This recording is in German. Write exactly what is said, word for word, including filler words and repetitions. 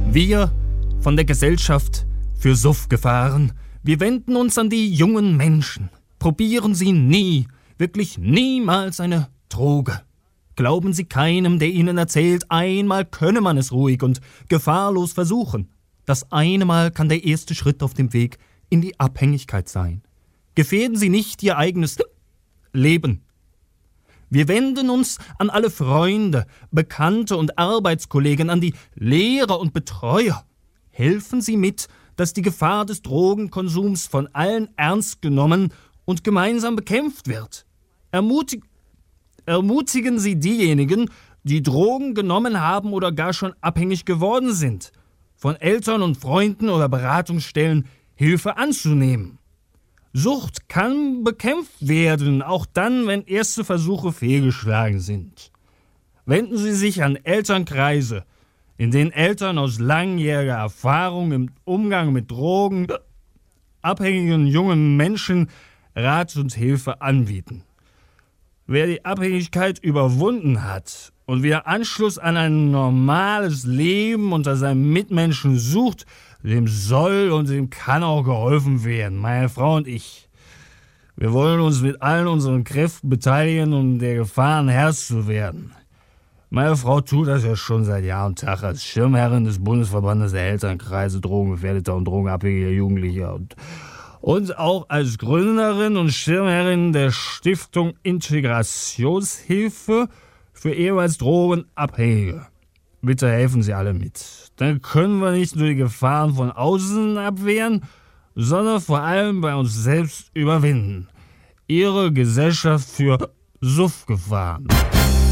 Wir von der Gesellschaft für Suffgefahren, wir wenden uns an die jungen Menschen. Probieren Sie nie, wirklich niemals eine Droge. Glauben Sie keinem, der Ihnen erzählt, einmal könne man es ruhig und gefahrlos versuchen. Das eine Mal kann der erste Schritt auf dem Weg in die Abhängigkeit sein. Gefährden Sie nicht Ihr eigenes Leben. Wir wenden uns an alle Freunde, Bekannte und Arbeitskollegen, an die Lehrer und Betreuer. Helfen Sie mit, dass die Gefahr des Drogenkonsums von allen ernst genommen und gemeinsam bekämpft wird. Ermutig- ermutigen Sie diejenigen, die Drogen genommen haben oder gar schon abhängig geworden sind, von Eltern und Freunden oder Beratungsstellen Hilfe anzunehmen. Sucht kann bekämpft werden, auch dann, wenn erste Versuche fehlgeschlagen sind. Wenden Sie sich an Elternkreise, in denen Eltern aus langjähriger Erfahrung im Umgang mit Drogen abhängigen jungen Menschen Rat und Hilfe anbieten. Wer die Abhängigkeit überwunden hat und wieder Anschluss an ein normales Leben unter seinen Mitmenschen sucht, dem soll und dem kann auch geholfen werden. Meine Frau und ich, wir wollen uns mit allen unseren Kräften beteiligen, um der Gefahr ein Herr zu werden. Meine Frau tut das ja schon seit Jahr und Tag als Schirmherrin des Bundesverbandes der Elternkreise Drogengefährdeter und drogenabhängiger Jugendlicher und, und auch als Gründerin und Schirmherrin der Stiftung Integrationshilfe für ehemals Drogenabhängige. Bitte helfen Sie alle mit. Dann können wir nicht nur die Gefahren von außen abwehren, sondern vor allem bei uns selbst überwinden. Ihre Gesellschaft für Suffgefahren.